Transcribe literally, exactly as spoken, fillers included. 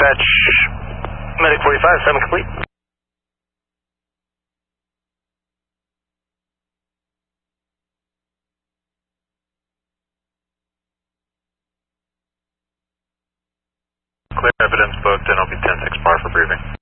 Dispatch, Medic forty-five, seven complete. Clear evidence booked and I'll be ten six bar for briefing.